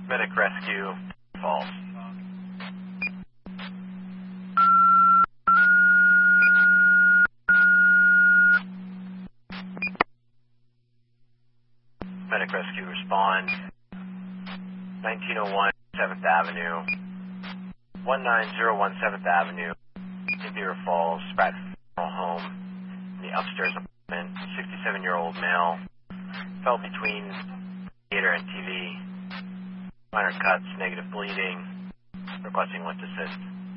Medic rescue, falls. Medic rescue respond. 1901 7th Avenue. 19017 7th Avenue. In Beaver Falls, Spratt home. In the upstairs apartment, 67-year-old male. Fell between theater and TV. Minor cuts, negative bleeding. Requesting lift assist.